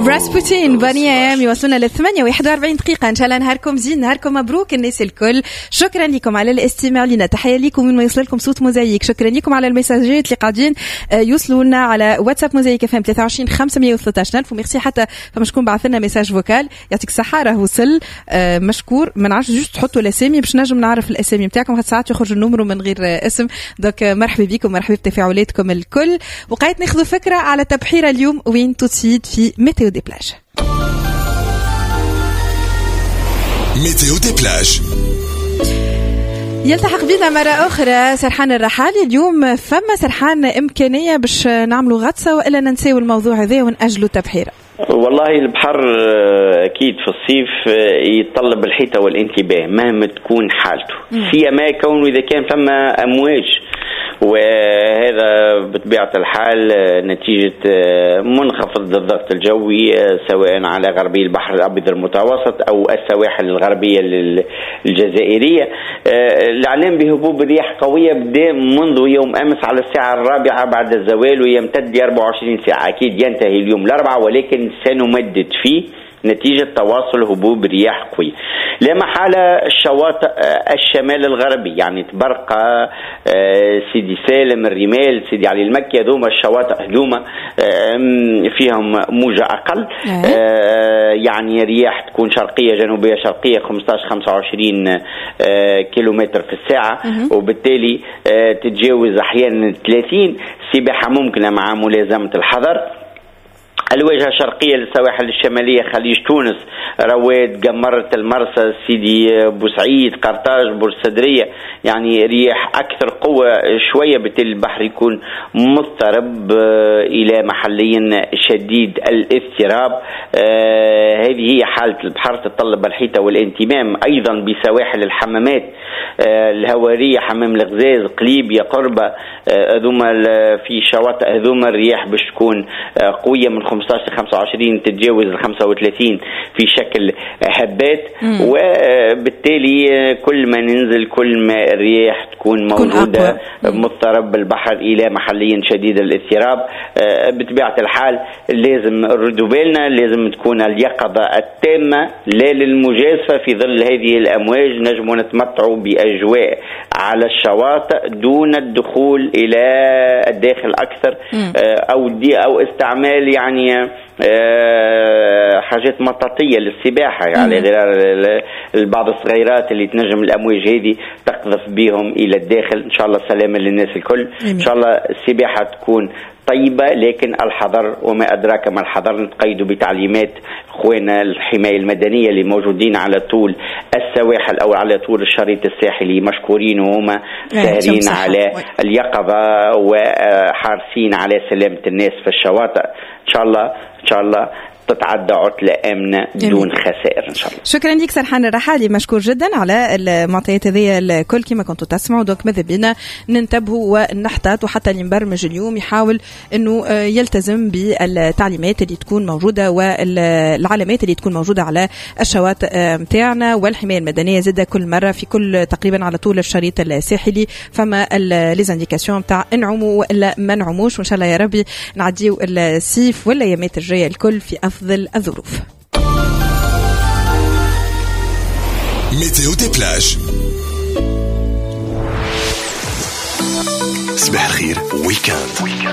راسبوتين بني ايام يوصلنا ل8:41 ان شاء الله. نهاركم زين، نهاركم مبروك الناس الكل. شكرا لكم على الاستماع لنا، تحيه لكم من ما يوصل لكم صوت موزايك. شكرا لكم على المساجات اللي قاعدين يوصلوا لنا على واتساب موزايك FM 23 513 ألف. وميرسي حتى فما شكون بعث لنا ميساج فوكال يعطيك الصحه راه وصل مشكور. ما نعرفش جوست تحطوا الاسامي باش نجم نعرف الاسامي نتاعكم، خاطر ساعات يخرج النمر من غير اسم. دونك مرحبا بكم، مرحبا بتفاعلاتكم الكل. وقايت ناخذ فكره على تبحيره اليوم وين تسيد في ميتيو دي بلاج. ميتيو دي بلاج يلتحق بنا مرة أخرى سرحان الرحالي. اليوم فما سرحان إمكانية باش نعملوا غطسة وإلا ننسيو الموضوع هذا ونأجلوا تبحيرة؟ والله البحر أكيد في الصيف يتطلب الحيطة والانتباه مهما تكون حالته، سيما كونه إذا كان فما أمواج، وهذا بطبيعة الحال نتيجة منخفض الضغط الجوي سواء على غربي البحر الأبيض المتوسط أو السواحل الغربية الجزائرية. الإعلام بهبوب رياح قوية بدأ منذ يوم أمس على الساعة 4 بعد الزوال ويمتد ل 24 ساعة. أكيد ينتهي اليوم 4 ولكن سنمدد فيه نتيجة تواصل هبوب رياح قوي. لا محالة الشواطئ الشمال الغربي يعني تبرقة، سيدي سالم، الرمال، سيدي علي المكي، هذوما الشواطئ هذوما فيهم موجة أقل، يعني رياح تكون شرقية جنوبية شرقية 15-25 كيلومتر في الساعة، وبالتالي تتجاوز أحيانا 30. سباحة ممكنة مع ملازمة الحذر. الواجهة الشرقية للسواحل الشمالية خليج تونس، رواد، قمرة، المرسى، سيدي بوسعيد، قرطاج، بورسدرية، يعني رياح أكثر قوة شوية، بالتالي البحر يكون مضطرب إلى محليا شديد الاضطراب. هذه هي حالة البحر تتطلب الحيطة والانتمام. أيضا بسواحل الحمامات الهوارية، حمام الغزاز، قليبية، قربة، هذوما في شواطئ هذوما الرياح باش تكون قوية من 15-25 تتجاوز 35 في شكل هبات، وبالتالي كل ما ننزل كل ما الرياح تكون موجودة مضطرب البحر إلى محليا شديد الاضطراب. بطبيعة الحال لازم نردوا بالنا، لازم تكون اليقظة التامة لا للمجازفة في ظل هذه الأمواج. نجم نتمتعوا بأجواء على الشواطئ دون الدخول إلى الداخل أكثر أو استعمال يعني حاجات مطاطية للسباحة، يعني غير بعض الصغيرات اللي تنجم الأمواج هذه تقذف بهم إلى الداخل. إن شاء الله سلامة للناس الكل. إن شاء الله السباحة تكون طيبة، لكن الحذر وما أدراك ما الحذر. نتقيدوا بتعليمات أخواننا الحماية المدنية اللي موجودين على طول السواحل أو على طول الشريط الساحلي، مشكورين وهم ساهرين على اليقظة وحارسين على سلامة الناس في الشواطئ. إن شاء الله تتعدى عطلة آمنة دون خسائر إن شاء الله. شكرا لك سرحان الرحالي، مشكور جدا على المعطيات هذه الكل كما كنتوا تسمعوا. دوك ماذا بينا ننتبهوا ونحتاط، وحتى اللي مبرمج اليوم يحاول انه يلتزم بالتعليمات اللي تكون موجودة والعلامات اللي تكون موجودة على الشواطئ متاعنا. والحماية المدنية زادة كل مرة في كل تقريبا على طول الشريط الساحلي فما ليزانديكاسيون تاع انعموا ولا ما نعموش. وان شاء الله يا ربي نعديو الصيف والايامات الجاية الكل في أفضل الظروف. ميتيو دي بلاج. صباح الخير ويكاند.